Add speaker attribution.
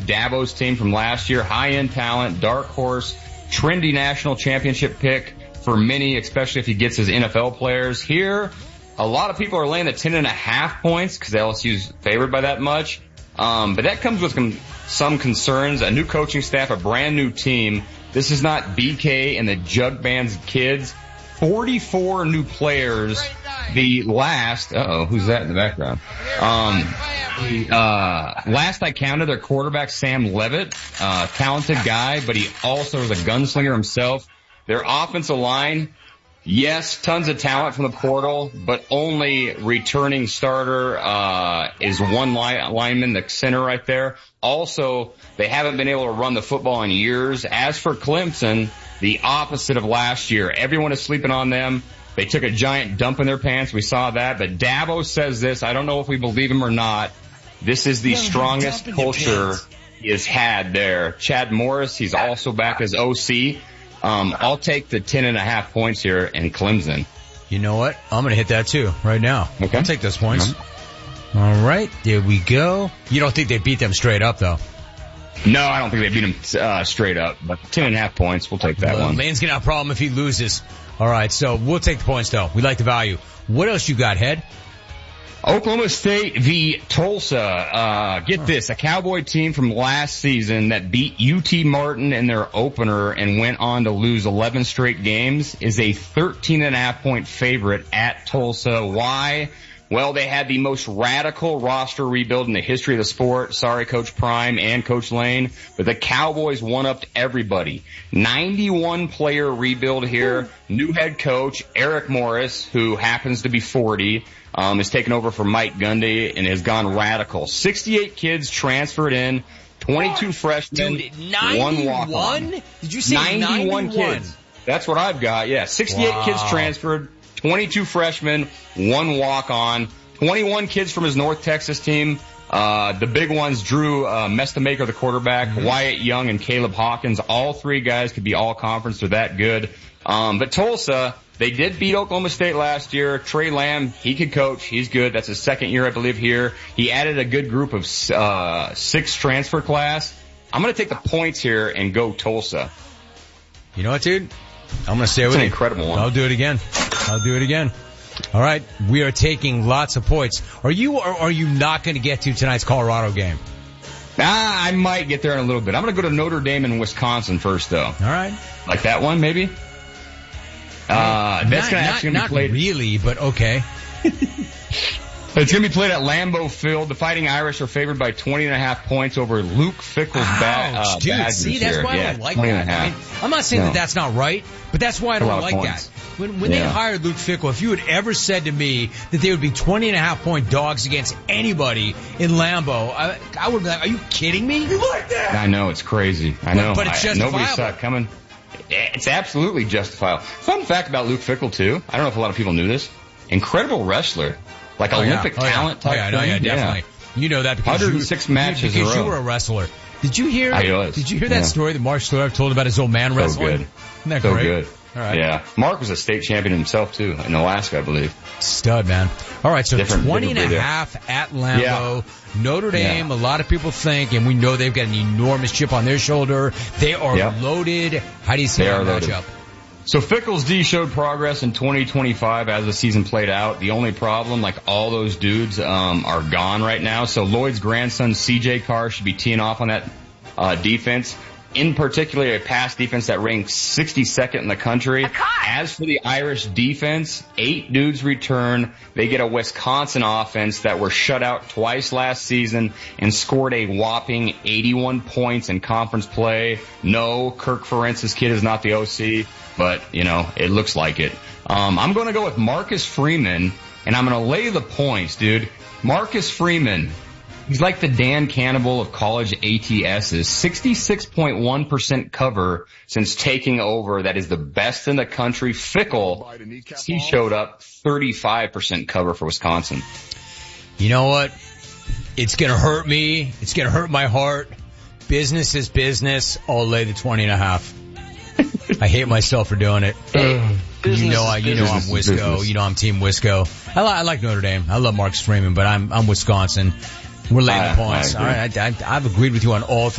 Speaker 1: Dabo's team from last year. High-end talent, dark horse, trendy national championship pick for many, especially if he gets his NFL players. Here, a lot of people are laying the 10.5 points because LSU's favored by that much. But that comes with some concerns. A new coaching staff, a brand new team. This is not BK and the Jug Band's kids. 44 new players. The last, who's that in the background? Last I counted, their quarterback, Sam Levitt, talented guy, but he also is a gunslinger himself. Their offensive line, yes, tons of talent from the portal, but only returning starter, is one lineman, the center right there. Also, they haven't been able to run the football in years. As for Clemson, the opposite of last year. Everyone is sleeping on them. They took a giant dump in their pants. We saw that. But Dabo says this. I don't know if we believe him or not. This is the strongest culture he has had there. Chad Morris, he's also back as OC. I'll take the 10.5 points here in Clemson.
Speaker 2: You know what? I'm going to hit that too right now.
Speaker 1: Okay.
Speaker 2: I'll take those points. All right. There we go. You don't think they beat them straight up, though?
Speaker 1: No, I don't think they beat him straight up. But 10.5 points, we'll take that one.
Speaker 2: Lane's going to have a problem if he loses. All right. So we'll take the points, though. We like the value. What else you got, Head?
Speaker 1: Oklahoma State v. Tulsa. Get this, a Cowboy team from last season that beat UT Martin in their opener and went on to lose 11 straight games is a 13.5 point favorite at Tulsa. Why? Well, they had the most radical roster rebuild in the history of the sport. Sorry, Coach Prime and Coach Lane, but the Cowboys one-upped everybody. 91 player rebuild here. New head coach, Eric Morris, who happens to be 40, is taking over for Mike Gundy and has gone radical. 68 kids transferred in, 22 freshmen,
Speaker 2: Dude, 91?
Speaker 1: one walk-on.
Speaker 2: Did you say 91
Speaker 1: kids? That's what I've got, yeah. 68 kids transferred, 22 freshmen, one walk-on, 21 kids from his North Texas team. The big ones, Drew Mestamaker, the quarterback, Wyatt Young, and Caleb Hawkins. All three guys could be all-conference. They're that good. But Tulsa, they did beat Oklahoma State last year. Trey Lamb, he could coach. He's good. That's his second year, I believe, here. He added a good group of 6 transfer class. I'm going to take the points here and go Tulsa.
Speaker 2: You know what, dude? I'm going to stay with you.
Speaker 1: It's an incredible one.
Speaker 2: I'll do it again. All right. We are taking lots of points. Are you not going to get to tonight's Colorado game?
Speaker 1: I might get there in a little bit. I'm going to go to Notre Dame and Wisconsin first, though.
Speaker 2: All right.
Speaker 1: Like that one, maybe? That's going to actually be played.
Speaker 2: Not really, but okay.
Speaker 1: It's going to be played at Lambeau Field. The Fighting Irish are favored by 20.5 points over Luke Fickell's Badgers.
Speaker 2: See, that's why I don't like that. I mean, I'm not saying that that's not right, but that's why I don't like that. When they hired Luke Fickell, if you had ever said to me that they would be 20.5 point dogs against anybody in Lambeau, I would be like, are you kidding me? You like that?
Speaker 1: I know, it's crazy. I know.
Speaker 2: But it's justifiable.
Speaker 1: Nobody saw it coming. It's absolutely justifiable. Fun fact about Luke Fickell, too. I don't know if a lot of people knew this. Incredible wrestler. Like Olympic talent type thing.
Speaker 2: Yeah, definitely. Yeah. You know that because
Speaker 1: 106 matches in a row.
Speaker 2: You were a wrestler. Did you hear that story that Mark Schlereth told about his old man wrestling?
Speaker 1: So good.
Speaker 2: Isn't that
Speaker 1: so
Speaker 2: great?
Speaker 1: Good.
Speaker 2: All right.
Speaker 1: Yeah. Mark was a state champion himself, too, in Alaska, I believe.
Speaker 2: Stud, man. All right, so 20.5 at Lambeau. Yeah. Notre Dame, a lot of people think, and we know they've got an enormous chip on their shoulder. They are loaded. How do you see that matchup?
Speaker 1: So Fickell's D showed progress in 2025 as the season played out. The only problem, like all those dudes, are gone right now. So Lloyd's grandson, CJ Carr, should be teeing off on that defense. In particular, a pass defense that ranks 62nd in the country. As for the Irish defense, 8 dudes return. They get a Wisconsin offense that were shut out twice last season and scored a whopping 81 points in conference play. No, Kirk Ferentz's kid is not the OC, but, it looks like it. I'm going to go with Marcus Freeman, and I'm going to lay the points, dude. Marcus Freeman. He's like the Dan Cannibal of college ATSs. 66.1% cover since taking over. That is the best in the country. Fickell, he showed up 35% cover for Wisconsin.
Speaker 2: You know what? It's going to hurt me. It's going to hurt my heart. Business is business. I'll lay the 20.5. I hate myself for doing it. I'm Wisco. I'm Team Wisco. I like Notre Dame. I love Marcus Freeman, but I'm Wisconsin. We're laying the points. All right. I've agreed with you on all